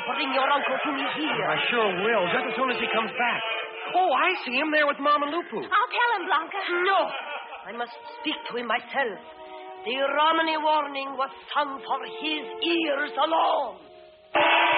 bring your uncle to me here. I sure will, just as soon as he comes back. Oh, I see him there with Mama Lupu. I'll tell him, Blanca. No, I must speak to him myself. The Romany warning was sung for his ears alone.